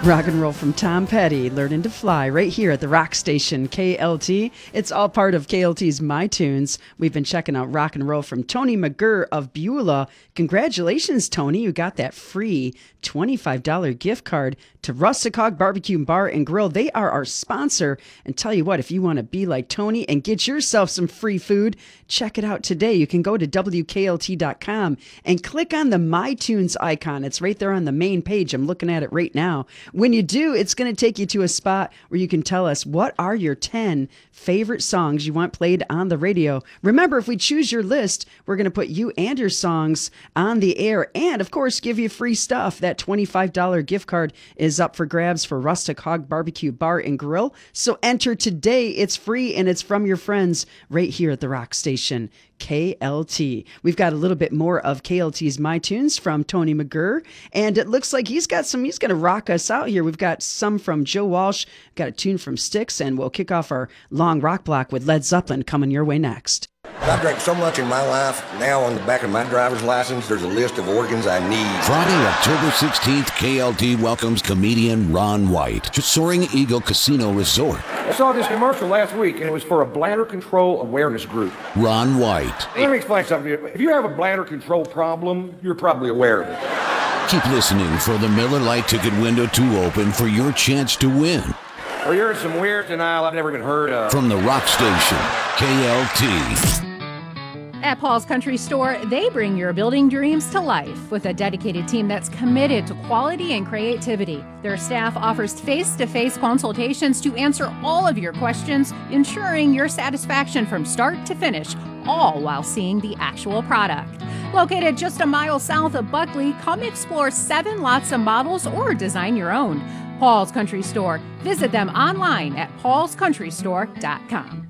Rock and roll from Tom Petty, Learning to Fly, right here at the rock station KLT. It's all part of KLT's My Tunes. We've been checking out rock and roll from Tony McGurr of Beulah. Congratulations, Tony. You got that free $25 gift card to Rustic Hog Barbecue Bar and Grill. They are our sponsor. And tell you what, if you want to be like Tony and get yourself some free food, check it out today. You can go to WKLT.com and click on the My Tunes icon. It's right there on the main page. I'm looking at it right now. When you do, it's going to take you to a spot where you can tell us what are your 10 favorite songs you want played on the radio. Remember, if we choose your list, we're going to put you and your songs on the air and, of course, give you free stuff. That $25 gift card is up for grabs for Rustic Hog Barbecue Bar and Grill. So enter today. It's free and it's from your friends right here at the rock station. KLT. We've got a little bit more of KLT's My Tunes from Tony McGurr, and it looks like he's going to rock us out here. We've got some from Joe Walsh, got a tune from Styx, and we'll kick off our long rock block with Led Zeppelin coming your way next. I've drank so much in my life, now on the back of my driver's license, there's a list of organs I need. Friday, October 16th, KLT welcomes comedian Ron White to Soaring Eagle Casino Resort. I saw this commercial last week, and it was for a bladder control awareness group. Ron White. Let me explain something to you. If you have a bladder control problem, you're probably aware of it. Keep listening for the Miller Lite ticket window to open for your chance to win. Or you're in some weird denial I've never even heard of. From the rock station, KLT. At Paul's Country Store, they bring your building dreams to life with a dedicated team that's committed to quality and creativity. Their staff offers face-to-face consultations to answer all of your questions, ensuring your satisfaction from start to finish, all while seeing the actual product. Located just a mile south of Buckley, come explore 7 lots of models or design your own. Paul's Country Store. Visit them online at paulscountrystore.com.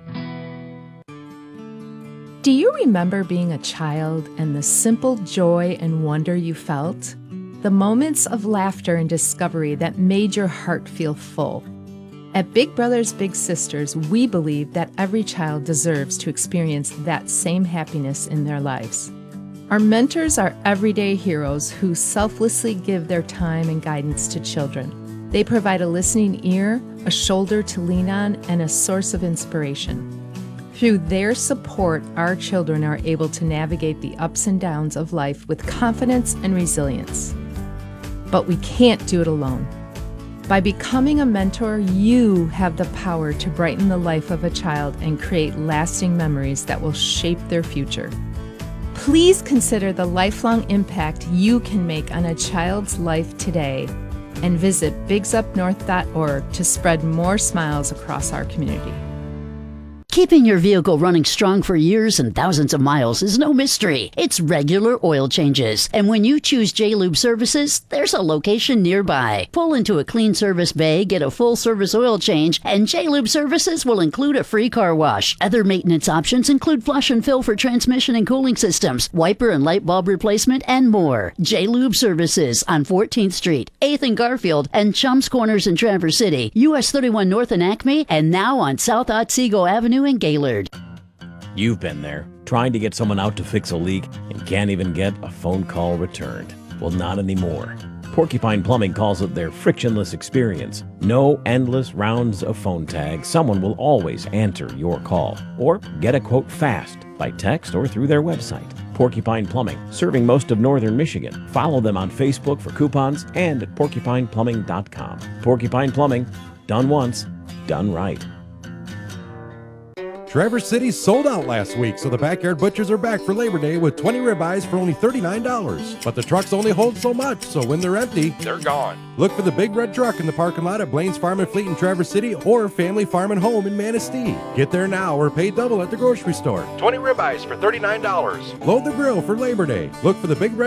Do you remember being a child and the simple joy and wonder you felt? The moments of laughter and discovery that made your heart feel full. At Big Brothers Big Sisters, we believe that every child deserves to experience that same happiness in their lives. Our mentors are everyday heroes who selflessly give their time and guidance to children. They provide a listening ear, a shoulder to lean on, and a source of inspiration. Through their support, our children are able to navigate the ups and downs of life with confidence and resilience. But we can't do it alone. By becoming a mentor, you have the power to brighten the life of a child and create lasting memories that will shape their future. Please consider the lifelong impact you can make on a child's life today and visit bigsupnorth.org to spread more smiles across our community. Keeping your vehicle running strong for years and thousands of miles is no mystery. It's regular oil changes. And when you choose J-Lube Services, there's a location nearby. Pull into a clean service bay, get a full service oil change, and J-Lube Services will include a free car wash. Other maintenance options include flush and fill for transmission and cooling systems, wiper and light bulb replacement, and more. J-Lube Services on 14th Street, 8th and Garfield, and Chums Corners in Traverse City, US 31 North in Acme, and now on South Otsego Avenue in Gaylord. You've been there, trying to get someone out to fix a leak and can't even get a phone call returned. Well, not anymore. Porcupine Plumbing calls it their frictionless experience. No endless rounds of phone tag. Someone will always answer your call. Or get a quote fast by text or through their website. Porcupine Plumbing, serving most of northern Michigan. Follow them on Facebook for coupons and at porcupineplumbing.com. Porcupine Plumbing, done once, done right. Traverse City sold out last week, so the Backyard Butchers are back for Labor Day with 20 ribeyes for only $39. But the trucks only hold so much, so when they're empty, They're gone. look for the Big Red Truck in the parking lot at Blaine's Farm and Fleet in Traverse City or Family Farm and Home in Manistee. Get there now or pay double at the grocery store. 20 ribeyes for $39. Load the grill for Labor Day. Look for the Big Red